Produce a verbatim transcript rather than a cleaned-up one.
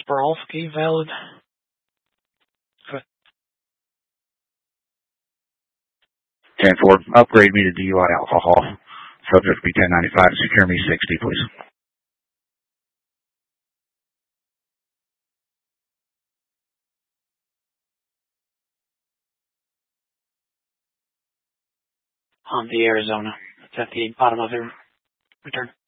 Kasperovsky valid? ten four, upgrade me to D U I alcohol. Subject to be ten ninety-five, secure me sixty, please. On the Arizona. It's at the bottom of their return.